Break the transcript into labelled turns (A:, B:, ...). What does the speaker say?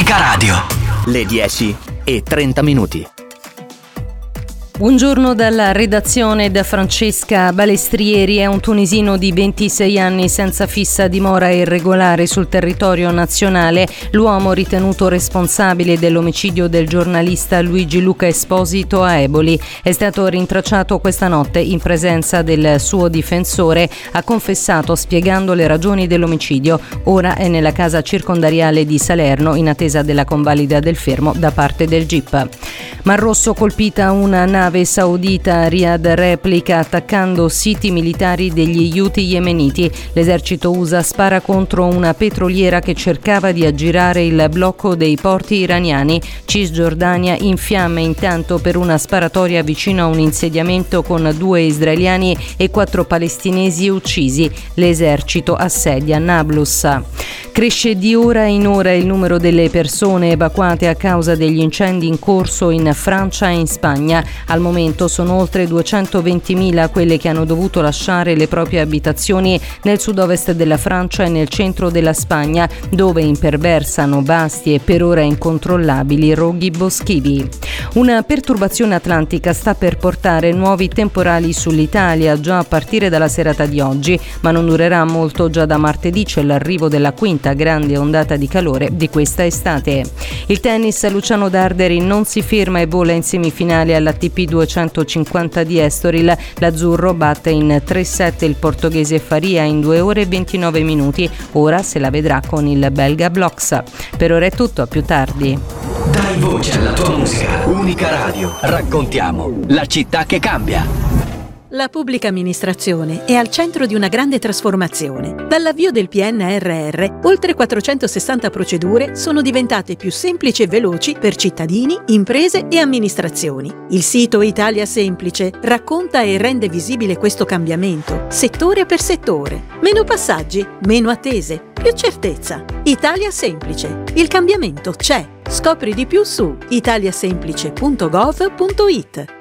A: Unica Radio.
B: Le 10:30.
C: Buongiorno dalla redazione da Francesca Balestrieri. È un tunisino di 26 anni senza fissa dimora irregolare sul territorio nazionale, l'uomo ritenuto responsabile dell'omicidio del giornalista Luigi Luca Esposito a Eboli. È stato rintracciato questa notte in presenza del suo difensore. Ha confessato spiegando le ragioni dell'omicidio. Ora è nella casa circondariale di Salerno in attesa della convalida del fermo da parte del GIP. Mar Rosso colpita una nave saudita. Riyadh replica attaccando siti militari degli Houthi yemeniti. L'esercito USA spara contro una petroliera che cercava di aggirare il blocco dei porti iraniani. Cisgiordania in fiamme intanto per una sparatoria vicino a un insediamento con 2 israeliani e 4 palestinesi uccisi. L'esercito assedia Nablus. Cresce di ora in ora il numero delle persone evacuate a causa degli incendi in corso in Francia e in Spagna. Al momento sono oltre 220.000 quelle che hanno dovuto lasciare le proprie abitazioni nel sud-ovest della Francia e nel centro della Spagna, dove imperversano vasti e per ora incontrollabili roghi boschivi. Una perturbazione atlantica sta per portare nuovi temporali sull'Italia già a partire dalla serata di oggi, ma non durerà molto. Già da martedì c'è l'arrivo della quinta grande ondata di calore di questa estate. Il tennis, Luciano Darderi non si ferma e vola in semifinale all'ATP 250 di Estoril. L'azzurro batte in 3-7 il portoghese Faria in 2 ore e 29 minuti. Ora se la vedrà con il belga Blox. Per ora è tutto, a più tardi.
A: Dai voce alla tua musica. Unica Radio. Raccontiamo la città che cambia.
D: La pubblica amministrazione è al centro di una grande trasformazione. Dall'avvio del PNRR, oltre 460 procedure sono diventate più semplici e veloci per cittadini, imprese e amministrazioni. Il sito Italia Semplice racconta e rende visibile questo cambiamento, settore per settore. Meno passaggi, meno attese, più certezza. Italia Semplice. Il cambiamento c'è. Scopri di più su italiasemplice.gov.it.